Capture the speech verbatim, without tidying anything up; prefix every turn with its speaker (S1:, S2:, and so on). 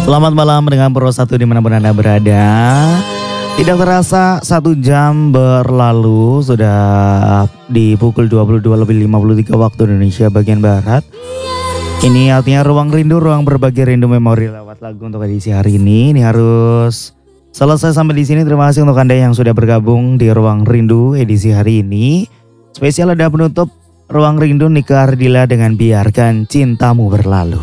S1: Selamat malam dengan Pro satu dimanapun Anda berada. Tidak terasa satu jam berlalu, sudah di pukul dua puluh dua lebih lima puluh tiga waktu Indonesia bagian Barat. Ini artinya ruang rindu, ruang berbagi rindu memori lewat lagu untuk edisi hari ini. Ini harus selesai sampai di sini. Terima kasih untuk Anda yang sudah bergabung di ruang rindu edisi hari ini. Spesial ada penutup ruang rindu Nika Ardila dengan Biarkan Cintamu Berlalu.